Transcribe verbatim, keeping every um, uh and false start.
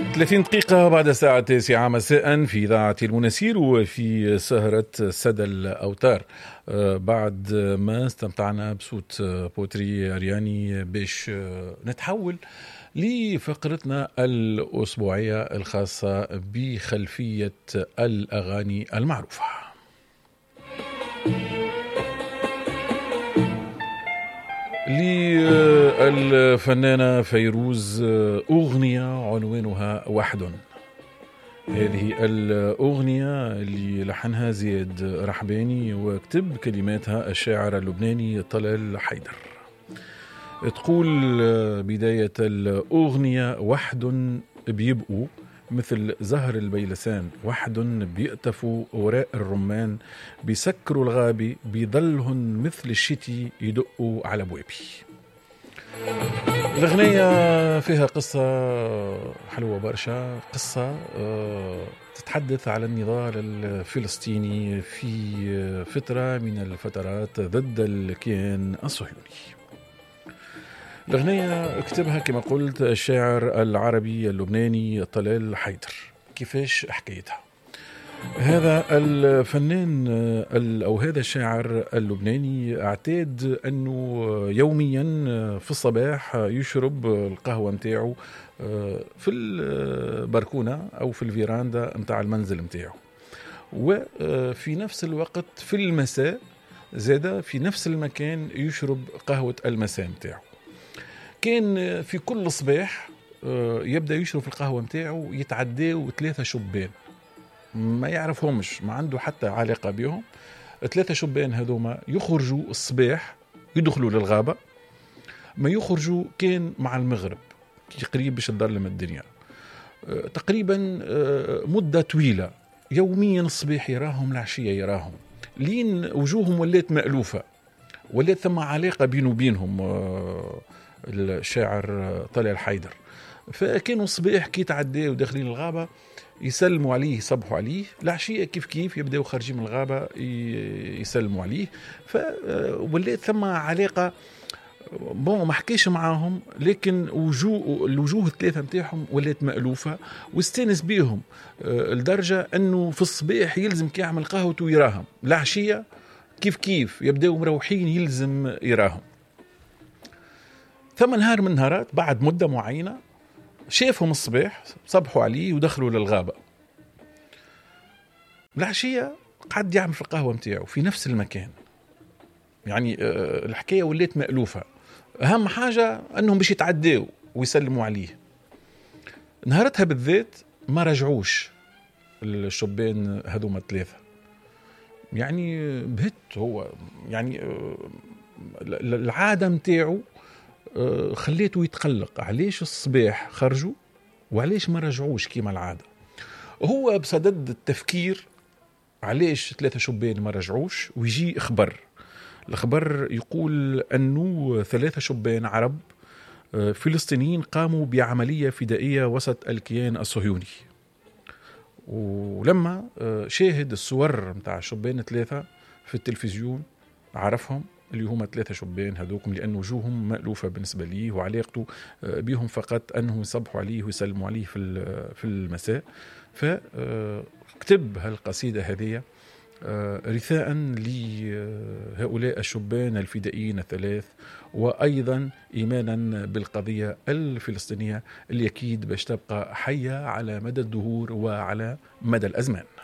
ثلاثين دقيقة بعد الساعة التاسعة مساء في إذاعة المنسير وفي سهرة سدى الأوتار. بعد ما استمتعنا بصوت بوتري أرياني باش نتحول لفقرتنا الأسبوعية الخاصة بخلفية الأغاني المعروفة. للفنانة فيروز أغنية عنوانها وحد. هذه الأغنية اللي لحنها زياد رحباني وكتب كلماتها الشاعر اللبناني طلال حيدر. تقول بداية الأغنية: وحد بيبقوا مثل زهر البيلسان، وحد بيقتفوا وراء الرمان، بيسكروا الغابي، بيضلهن مثل الشتي يدقوا على بوابي. الأغنية فيها قصة حلوة برشا، قصة تتحدث على النضال الفلسطيني في فترة من الفترات ضد الكيان الصهيوني. الأغنية كتبها كما قلت الشاعر العربي اللبناني طلال حيدر. كيفاش حكايتها؟ هذا الفنان أو هذا الشاعر اللبناني اعتاد أنه يوميا في الصباح يشرب القهوة متاعه في البركونة أو في الفيراندا متاع المنزل متاعه، وفي نفس الوقت في المساء زاد في نفس المكان يشرب قهوة المساء متاعه. كان في كل صباح يبدأ يشرب القهوة متاعه يتعداو ثلاثة شبان ما يعرفهمش، ما عنده حتى علاقة بهم. ثلاثة شبان هذوما يخرجوا الصباح يدخلوا للغابة، ما يخرجوا كان مع المغرب قريب باش تظلم الدنيا. تقريبا مدة طويلة، يوميا الصباح يراهم، العشية يراهم، لين وجوههم ولات مألوفة، ولات ثم علاقة بينه وبينهم الشاعر طلال حيدر. فكانوا الصباح كي تعداو داخلين الغابة يسلموا عليه، يصبحوا عليه، العشية كيف كيف يبداو خارجين من الغابة يسلموا عليه. فولات ثم علاقة بون ما حكيش معاهم، لكن وجوه الوجوه الثلاثة متاعهم ولات مألوفة واستانس بيهم لدرجة أنه في الصباح يلزم كي يعمل قهوته يراهم، العشية كيف كيف يبداو مروحين يلزم يراهم. ثم نهار من نهارات بعد مدة معينة شافهم الصباح صبحوا عليه ودخلوا للغابة. العشية قعد يعمل في القهوة متاعه في نفس المكان، يعني الحكاية ولات مألوفة. أهم حاجة أنهم باش يتعداوا ويسلموا عليه. نهارتها بالذات ما رجعوش الشبان هذوما الثلاثة، يعني بهت هو يعني العادة متاعه خليته يتقلق علاش الصباح خرجوا وعلاش ما رجعوش كيما العادة. هو بصدد التفكير علاش ثلاثة شبان ما رجعوش، ويجي اخبار الخبر يقول أنه ثلاثة شبان عرب فلسطينيين قاموا بعملية فدائية وسط الكيان الصهيوني. ولما شاهد الصور متاع الشبان ثلاثة في التلفزيون عرفهم اللي هما ثلاثة شبان هذوكم، لأن وجوههم مألوفة بالنسبة ليه وعلاقته بهم فقط أنهم يصبحوا عليه ويسلموا عليه في المساء. فكتب هالقصيدة هذه رثاء لهؤلاء الشبان الفدائيين الثلاث، وأيضا إيمانا بالقضية الفلسطينية اللي أكيد باش تبقى حية على مدى الدهور وعلى مدى الأزمان.